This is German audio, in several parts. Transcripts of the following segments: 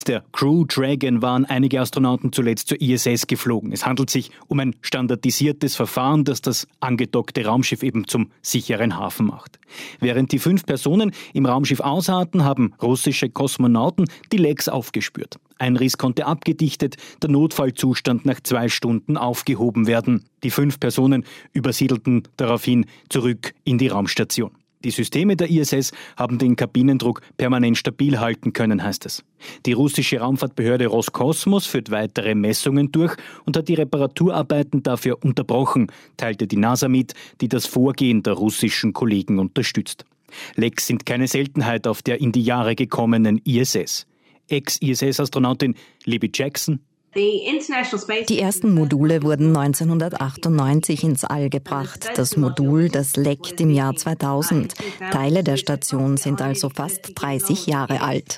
Der Crew Dragon waren einige Astronauten zuletzt zur ISS geflogen. Es handelt sich um ein standardisiertes Verfahren, das das angedockte Raumschiff eben zum sicheren Hafen macht. Während die 5 Personen im Raumschiff ausharrten, haben russische Kosmonauten die Lecks aufgespürt. Ein Riss konnte abgedichtet, der Notfallzustand nach 2 Stunden aufgehoben werden. Die 5 Personen übersiedelten daraufhin zurück in die Raumstation. Die Systeme der ISS haben den Kabinendruck permanent stabil halten können, heißt es. Die russische Raumfahrtbehörde Roskosmos führt weitere Messungen durch und hat die Reparaturarbeiten dafür unterbrochen, teilte die NASA mit, die das Vorgehen der russischen Kollegen unterstützt. Lecks sind keine Seltenheit auf der in die Jahre gekommenen ISS. Ex-ISS-Astronautin Libby Jackson: Die ersten Module wurden 1998 ins All gebracht. Das Modul, das leckt im Jahr 2000. Teile der Station sind also fast 30 Jahre alt.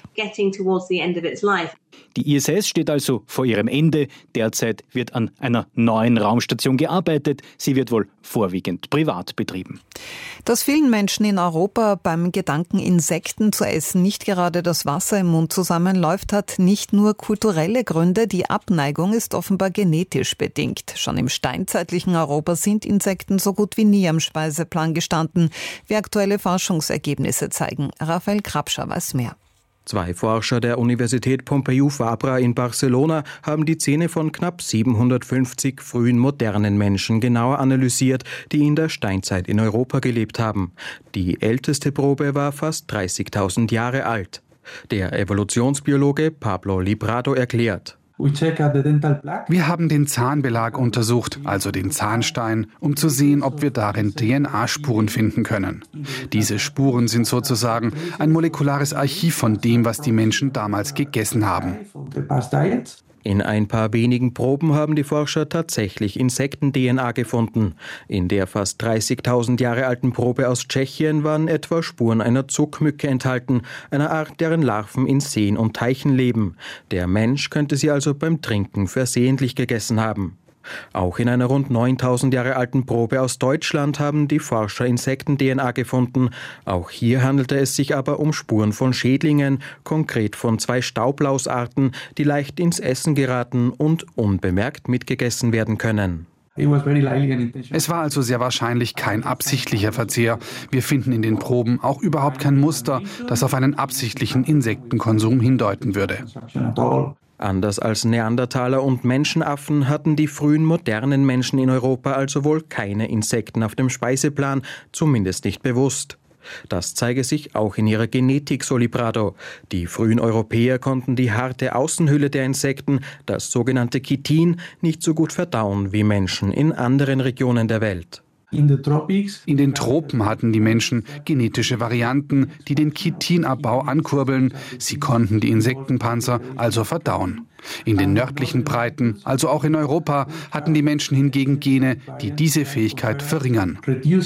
Die ISS steht also vor ihrem Ende. Derzeit wird an einer neuen Raumstation gearbeitet. Sie wird wohl vorwiegend privat betrieben. Dass vielen Menschen in Europa beim Gedanken, Insekten zu essen, nicht gerade das Wasser im Mund zusammenläuft, hat nicht nur kulturelle Gründe. Die Abneigung ist offenbar genetisch bedingt. Schon im steinzeitlichen Europa sind Insekten so gut wie nie am Speiseplan gestanden, wie aktuelle Forschungsergebnisse zeigen. Raphael Krapscher weiß mehr. 2 Forscher der Universität Pompeu Fabra in Barcelona haben die Zähne von knapp 750 frühen modernen Menschen genauer analysiert, die in der Steinzeit in Europa gelebt haben. Die älteste Probe war fast 30.000 Jahre alt. Der Evolutionsbiologe Pablo Librado erklärt: Wir haben den Zahnbelag untersucht, also den Zahnstein, um zu sehen, ob wir darin DNA-Spuren finden können. Diese Spuren sind sozusagen ein molekulares Archiv von dem, was die Menschen damals gegessen haben. In ein paar wenigen Proben haben die Forscher tatsächlich Insekten-DNA gefunden. In der fast 30.000 Jahre alten Probe aus Tschechien waren etwa Spuren einer Zuckmücke enthalten, einer Art, deren Larven in Seen und Teichen leben. Der Mensch könnte sie also beim Trinken versehentlich gegessen haben. Auch in einer rund 9.000 Jahre alten Probe aus Deutschland haben die Forscher Insekten-DNA gefunden. Auch hier handelte es sich aber um Spuren von Schädlingen, konkret von 2 Staublausarten, die leicht ins Essen geraten und unbemerkt mitgegessen werden können. Es war also sehr wahrscheinlich kein absichtlicher Verzehr. Wir finden in den Proben auch überhaupt kein Muster, das auf einen absichtlichen Insektenkonsum hindeuten würde. Anders als Neandertaler und Menschenaffen hatten die frühen modernen Menschen in Europa also wohl keine Insekten auf dem Speiseplan, zumindest nicht bewusst. Das zeige sich auch in ihrer Genetik, so Librado. Die frühen Europäer konnten die harte Außenhülle der Insekten, das sogenannte Chitin, nicht so gut verdauen wie Menschen in anderen Regionen der Welt. In den Tropen hatten die Menschen genetische Varianten, die den Chitinabbau ankurbeln. Sie konnten die Insektenpanzer also verdauen. In den nördlichen Breiten, also auch in Europa, hatten die Menschen hingegen Gene, die diese Fähigkeit verringern.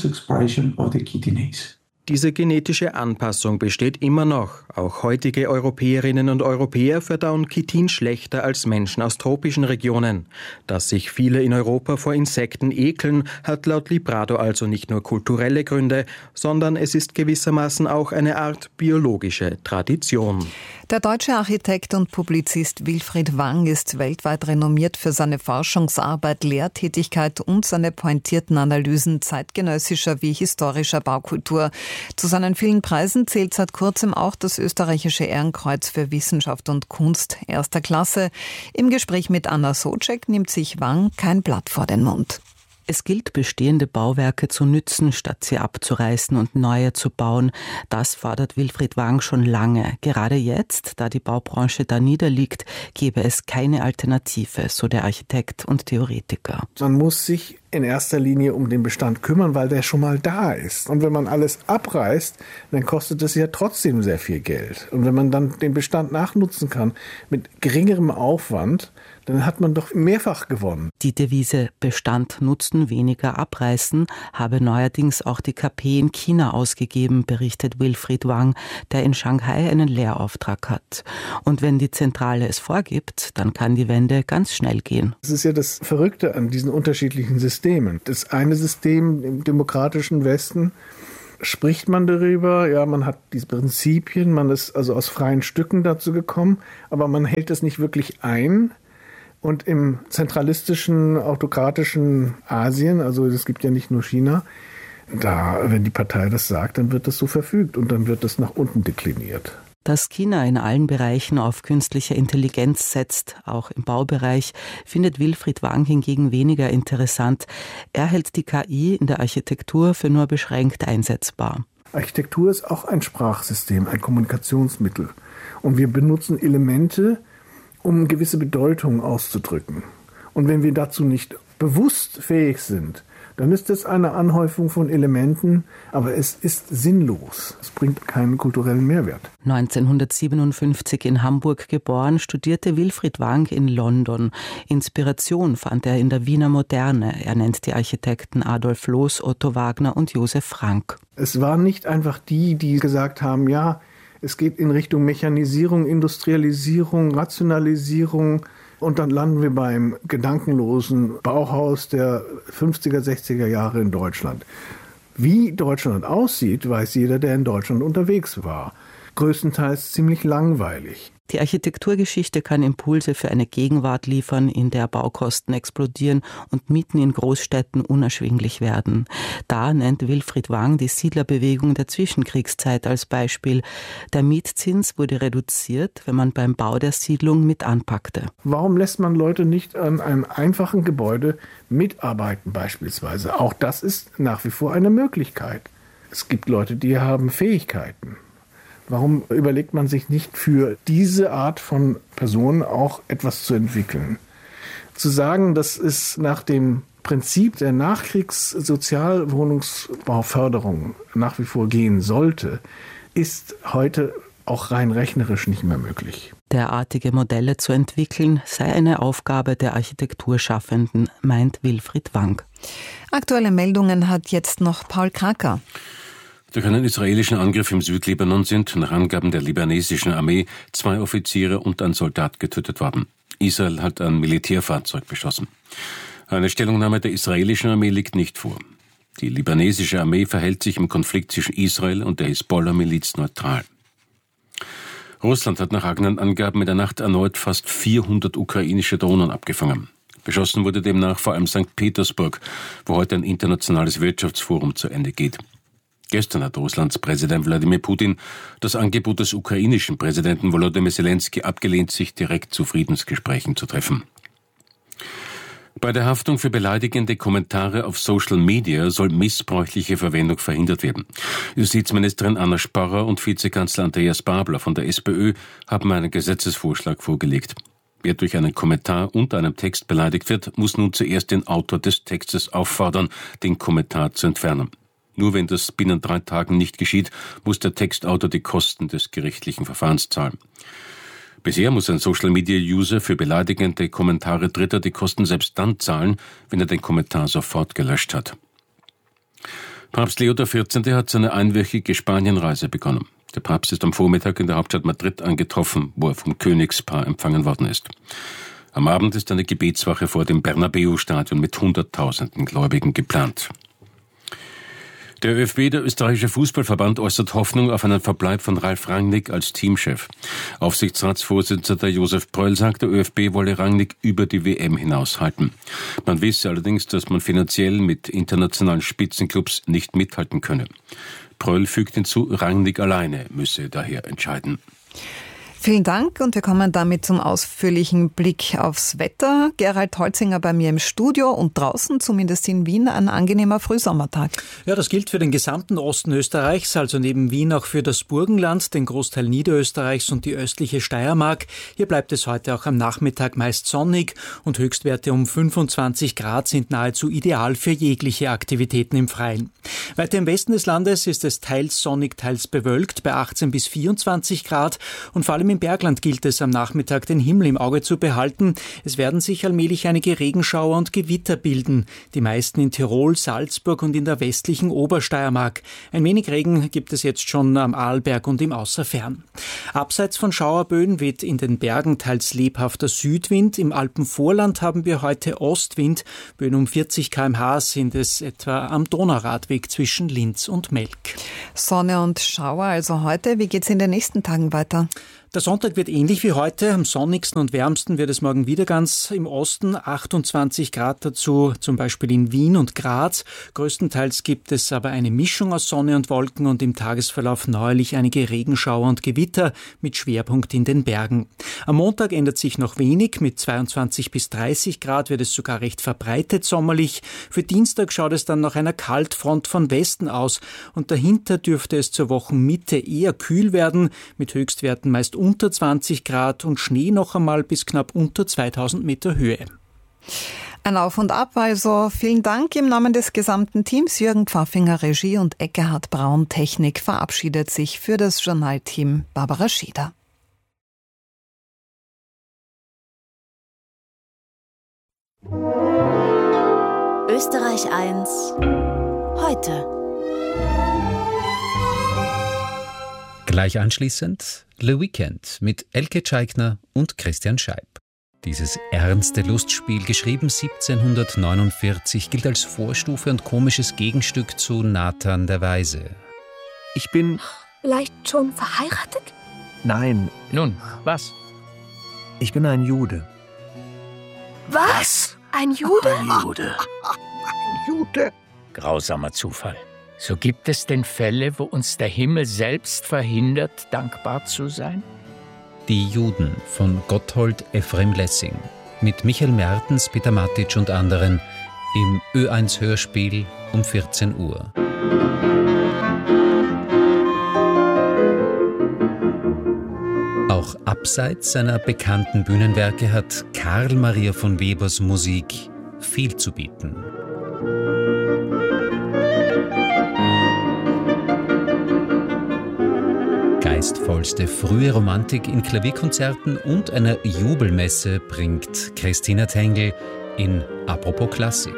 Diese genetische Anpassung besteht immer noch. Auch heutige Europäerinnen und Europäer verdauen Chitin schlechter als Menschen aus tropischen Regionen. Dass sich viele in Europa vor Insekten ekeln, hat laut Librado also nicht nur kulturelle Gründe, sondern es ist gewissermaßen auch eine Art biologische Tradition. Der deutsche Architekt und Publizist Wilfried Wang ist weltweit renommiert für seine Forschungsarbeit, Lehrtätigkeit und seine pointierten Analysen zeitgenössischer wie historischer Baukultur. Zu seinen vielen Preisen zählt seit kurzem auch das österreichische Ehrenkreuz für Wissenschaft und Kunst erster Klasse. Im Gespräch mit Anna Socek nimmt sich Wang kein Blatt vor den Mund. Es gilt, bestehende Bauwerke zu nützen, statt sie abzureißen und neue zu bauen. Das fordert Wilfried Wang schon lange. Gerade jetzt, da die Baubranche da niederliegt, gäbe es keine Alternative, so der Architekt und Theoretiker. Man muss sich in erster Linie um den Bestand kümmern, weil der schon mal da ist. Und wenn man alles abreißt, dann kostet das ja trotzdem sehr viel Geld. Und wenn man dann den Bestand nachnutzen kann mit geringerem Aufwand, dann hat man doch mehrfach gewonnen. Die Devise Bestand nutzen, weniger abreißen habe neuerdings auch die KP in China ausgegeben, berichtet Wilfried Wang, der in Shanghai einen Lehrauftrag hat. Und wenn die Zentrale es vorgibt, dann kann die Wende ganz schnell gehen. Das ist ja das Verrückte an diesen unterschiedlichen Systemen. Das eine System im demokratischen Westen, spricht man darüber, ja, man hat diese Prinzipien, man ist also aus freien Stücken dazu gekommen, aber man hält es nicht wirklich ein. Und im zentralistischen, autokratischen Asien, also es gibt ja nicht nur China, da, wenn die Partei das sagt, dann wird das so verfügt und dann wird das nach unten dekliniert. Dass China in allen Bereichen auf künstliche Intelligenz setzt, auch im Baubereich, findet Wilfried Wang hingegen weniger interessant. Er hält die KI in der Architektur für nur beschränkt einsetzbar. Architektur ist auch ein Sprachsystem, ein Kommunikationsmittel. Und wir benutzen Elemente, um gewisse Bedeutungen auszudrücken. Und wenn wir dazu nicht bewusst fähig sind, dann ist es eine Anhäufung von Elementen, aber es ist sinnlos. Es bringt keinen kulturellen Mehrwert. 1957 in Hamburg geboren, studierte Wilfried Wang in London. Inspiration fand er in der Wiener Moderne. Er nennt die Architekten Adolf Loos, Otto Wagner und Josef Frank. Es waren nicht einfach die gesagt haben, ja, es geht in Richtung Mechanisierung, Industrialisierung, Rationalisierung. Und dann landen wir beim gedankenlosen Bauhaus der 50er, 60er Jahre in Deutschland. Wie Deutschland aussieht, weiß jeder, der in Deutschland unterwegs war. Größtenteils ziemlich langweilig. Die Architekturgeschichte kann Impulse für eine Gegenwart liefern, in der Baukosten explodieren und Mieten in Großstädten unerschwinglich werden. Da nennt Wilfried Wang die Siedlerbewegung der Zwischenkriegszeit als Beispiel. Der Mietzins wurde reduziert, wenn man beim Bau der Siedlung mit anpackte. Warum lässt man Leute nicht an einem einfachen Gebäude mitarbeiten beispielsweise? Auch das ist nach wie vor eine Möglichkeit. Es gibt Leute, die haben Fähigkeiten. Warum überlegt man sich nicht für diese Art von Personen auch etwas zu entwickeln? Zu sagen, dass es nach dem Prinzip der Nachkriegssozialwohnungsbauförderung nach wie vor gehen sollte, ist heute auch rein rechnerisch nicht mehr möglich. Derartige Modelle zu entwickeln, sei eine Aufgabe der Architekturschaffenden, meint Wilfried Wang. Aktuelle Meldungen hat jetzt noch Paul Kraker. Durch einen israelischen Angriff im Südlibanon sind, nach Angaben der libanesischen Armee, 2 Offiziere und ein Soldat getötet worden. Israel hat ein Militärfahrzeug beschossen. Eine Stellungnahme der israelischen Armee liegt nicht vor. Die libanesische Armee verhält sich im Konflikt zwischen Israel und der Hisbollah-Miliz neutral. Russland hat nach eigenen Angaben in der Nacht erneut fast 400 ukrainische Drohnen abgefangen. Beschossen wurde demnach vor allem St. Petersburg, wo heute ein internationales Wirtschaftsforum zu Ende geht. Gestern hat Russlands Präsident Wladimir Putin das Angebot des ukrainischen Präsidenten Volodymyr Zelensky abgelehnt, sich direkt zu Friedensgesprächen zu treffen. Bei der Haftung für beleidigende Kommentare auf Social Media soll missbräuchliche Verwendung verhindert werden. Justizministerin Anna Sparrer und Vizekanzler Andreas Babler von der SPÖ haben einen Gesetzesvorschlag vorgelegt. Wer durch einen Kommentar unter einem Text beleidigt wird, muss nun zuerst den Autor des Textes auffordern, den Kommentar zu entfernen. Nur wenn das binnen 3 Tagen nicht geschieht, muss der Textautor die Kosten des gerichtlichen Verfahrens zahlen. Bisher muss ein Social-Media-User für beleidigende Kommentare Dritter die Kosten selbst dann zahlen, wenn er den Kommentar sofort gelöscht hat. Papst Leo XIV. Hat seine einwöchige Spanienreise begonnen. Der Papst ist am Vormittag in der Hauptstadt Madrid angetroffen, wo er vom Königspaar empfangen worden ist. Am Abend ist eine Gebetswache vor dem Bernabeu-Stadion mit Hunderttausenden Gläubigen geplant. Der ÖFB, der österreichische Fußballverband, äußert Hoffnung auf einen Verbleib von Ralf Rangnick als Teamchef. Aufsichtsratsvorsitzender Josef Pröll sagt, der ÖFB wolle Rangnick über die WM hinaus halten. Man wisse allerdings, dass man finanziell mit internationalen Spitzenclubs nicht mithalten könne. Pröll fügt hinzu, Rangnick alleine müsse daher entscheiden. Vielen Dank und wir kommen damit zum ausführlichen Blick aufs Wetter. Gerald Holzinger bei mir im Studio und draußen, zumindest in Wien, ein angenehmer Frühsommertag. Ja, das gilt für den gesamten Osten Österreichs, also neben Wien auch für das Burgenland, den Großteil Niederösterreichs und die östliche Steiermark. Hier bleibt es heute auch am Nachmittag meist sonnig und Höchstwerte um 25 Grad sind nahezu ideal für jegliche Aktivitäten im Freien. Weiter im Westen des Landes ist es teils sonnig, teils bewölkt bei 18 bis 24 Grad und vor allem allem im Bergland gilt es am Nachmittag, den Himmel im Auge zu behalten. Es werden sich allmählich einige Regenschauer und Gewitter bilden. Die meisten in Tirol, Salzburg und in der westlichen Obersteiermark. Ein wenig Regen gibt es jetzt schon am Arlberg und im Außerfern. Abseits von Schauerböen weht in den Bergen teils lebhafter Südwind. Im Alpenvorland haben wir heute Ostwind. Böen um 40 km/h sind es etwa am Donauradweg zwischen Linz und Melk. Sonne und Schauer also heute. Wie geht's in den nächsten Tagen weiter? Der Sonntag wird ähnlich wie heute. Am sonnigsten und wärmsten wird es morgen wieder ganz im Osten. 28 Grad dazu, zum Beispiel in Wien und Graz. Größtenteils gibt es aber eine Mischung aus Sonne und Wolken und im Tagesverlauf neuerlich einige Regenschauer und Gewitter mit Schwerpunkt in den Bergen. Am Montag ändert sich noch wenig. Mit 22 bis 30 Grad wird es sogar recht verbreitet sommerlich. Für Dienstag schaut es dann nach einer Kaltfront von Westen aus. Und dahinter dürfte es zur Wochenmitte eher kühl werden, mit Höchstwerten meist unter 20 Grad und Schnee noch einmal bis knapp unter 2000 Meter Höhe. Ein Auf und Ab, also vielen Dank im Namen des gesamten Teams. Jürgen Pfaffinger Regie und Eckehard Braun Technik verabschiedet sich für das Journalteam Barbara Schieder. Österreich 1 heute. Gleich anschließend Le Weekend mit Elke Tscheigner und Christian Scheib. Dieses ernste Lustspiel, geschrieben 1749, gilt als Vorstufe und komisches Gegenstück zu Nathan der Weise. Ich bin... Vielleicht schon verheiratet? Nein. Nun, was? Ich bin ein Jude. Was? Ein Jude? Ein Jude. Ein Jude. Grausamer Zufall. So gibt es denn Fälle, wo uns der Himmel selbst verhindert, dankbar zu sein? Die Juden von Gotthold Ephraim Lessing mit Michael Mertens, Peter Matic und anderen im Ö1 Hörspiel um 14 Uhr. Auch abseits seiner bekannten Bühnenwerke hat Karl Maria von Webers Musik viel zu bieten. Geistvollste frühe Romantik in Klavierkonzerten und einer Jubelmesse bringt Christina Tengel in Apropos Klassik.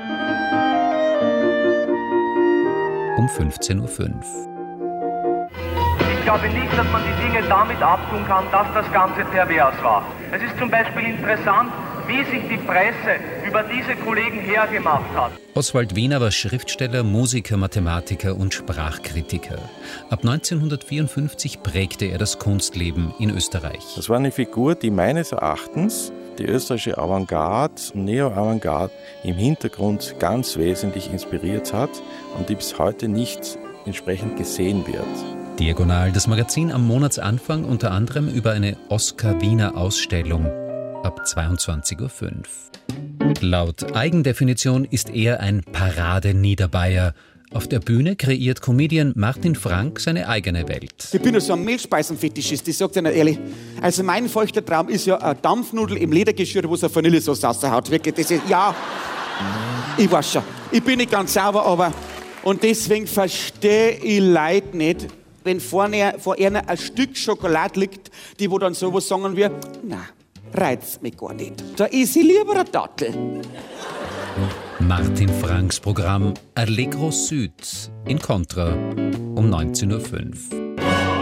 Um 15.05 Uhr. Ich glaube nicht, dass man die Dinge damit abtun kann, dass das Ganze pervers war. Es ist zum Beispiel interessant, wie sich die Presse über diese Kollegen hergemacht hat. Oswald Wiener war Schriftsteller, Musiker, Mathematiker und Sprachkritiker. Ab 1954 prägte er das Kunstleben in Österreich. Das war eine Figur, die meines Erachtens die österreichische Avantgarde, Neo-Avantgarde im Hintergrund ganz wesentlich inspiriert hat und die bis heute nicht entsprechend gesehen wird. Diagonal, das Magazin am Monatsanfang unter anderem über eine Oskar-Wiener-Ausstellung ab 22.05 Uhr. Laut Eigendefinition ist er ein Parade-Niederbayer. Auf der Bühne kreiert Comedian Martin Frank seine eigene Welt. Ich bin ja so ein Mehlspeisenfetischist, ich sag's dir nicht ehrlich. Also mein feuchter Traum ist ja eine Dampfnudel im Ledergeschirr, wo so eine Vanillesauce raushaut. Wirklich, das ist, ja, ich weiß schon. Ich bin nicht ganz sauber, aber... Und deswegen verstehe ich Leute nicht, wenn vor einer ein Stück Schokolade liegt, die wo dann sowas sagen wie, na, reizt mich gar nicht. Da ist ich lieber eine Dattel. Martin Franks Programm Allegro Süd in Contra um 19.05 Uhr.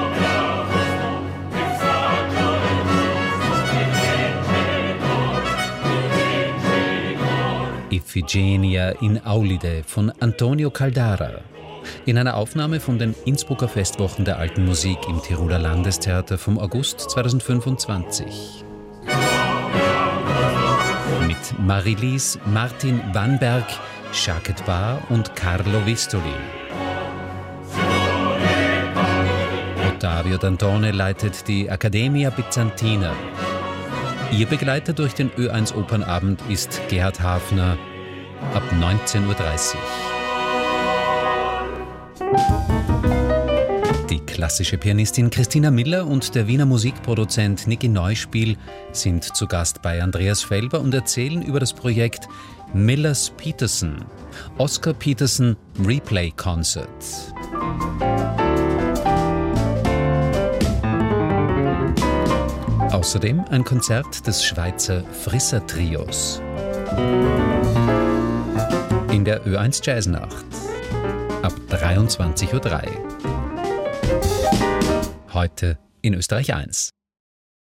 Iphigenia in Aulide von Antonio Caldara. In einer Aufnahme von den Innsbrucker Festwochen der Alten Musik im Tiroler Landestheater vom August 2025. Mit Marilise, Martin Wannberg, Jacques Bar und Carlo Vistoli. Ottavio Dantone leitet die Accademia Byzantina. Ihr Begleiter durch den Ö1 Opernabend ist Gerhard Hafner ab 19.30 Uhr. Die klassische Pianistin Christina Miller und der Wiener Musikproduzent Niki Neuspiel sind zu Gast bei Andreas Felber und erzählen über das Projekt Millers Peterson, Oscar Peterson Replay Concert. Außerdem ein Konzert des Schweizer Frisser-Trios. In der Ö1 Jazznacht ab 23:03 Uhr. Heute in Österreich 1.